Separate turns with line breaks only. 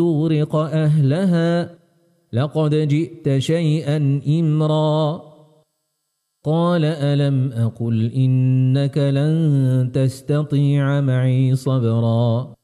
تغرق أهلها لقد جئت شيئا إمرا قال ألم أقل إنك لن تستطيع معي صبرا